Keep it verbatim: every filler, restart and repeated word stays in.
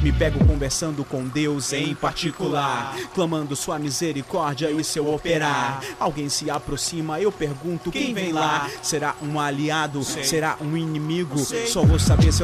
Me pego conversando com Deus em particular, clamando sua misericórdia e seu operar. Alguém se aproxima, eu pergunto quem vem lá. Será um aliado? Será um inimigo? Só vou saber se eu